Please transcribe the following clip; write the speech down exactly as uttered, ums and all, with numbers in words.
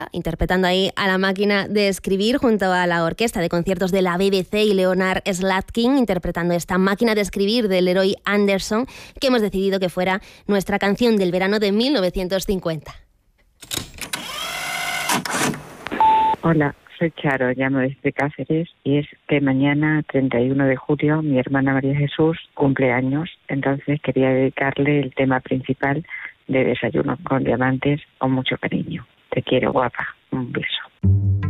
interpretando ahí a la máquina de escribir junto a la orquesta de conciertos de la B B C y Leonard Slatkin, interpretando esta máquina de escribir de Leroy Anderson, que hemos decidido que fuera nuestra canción del verano de mil novecientos cincuenta. Hola, soy Charo, llamo desde Cáceres y es que mañana, treinta y uno de julio, mi hermana María Jesús cumple años, entonces quería dedicarle el tema principal de Desayuno con Diamantes con mucho cariño. Te quiero, guapa. Un beso.